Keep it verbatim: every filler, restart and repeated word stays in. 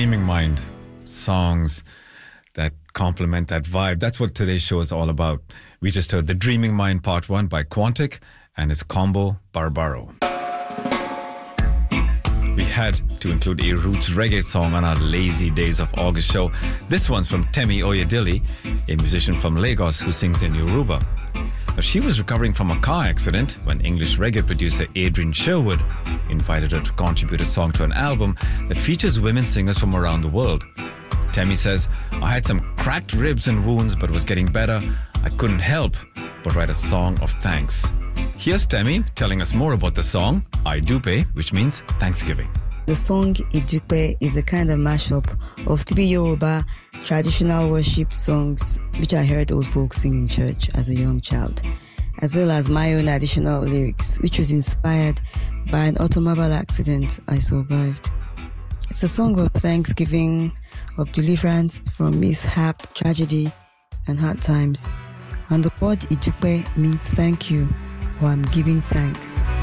Dreaming Mind. Songs that complement that vibe. That's what today's show is all about. We just heard The Dreaming Mind Part one by Quantic and its combo Barbaro. We had to include a roots reggae song on our Lazy Days of August show. This one's from Temi Oyedele, a musician from Lagos who sings in Yoruba. Now, she was recovering from a car accident when English reggae producer Adrian Sherwood invited her to contribute a song to an album that features women singers from around the world. Temi says, I had some cracked ribs and wounds but was getting better. I couldn't help but write a song of thanks. Here's Temi telling us more about the song, Idupe, which means Thanksgiving. The song Idupe is a kind of mashup of Tibi Yoruba traditional worship songs which I heard old folks sing in church as a young child, as well as my own additional lyrics, which was inspired by an automobile accident I survived. It's a song of thanksgiving, of deliverance from mishap, tragedy, and hard times. And the word Idupe means thank you, or I'm giving thanks.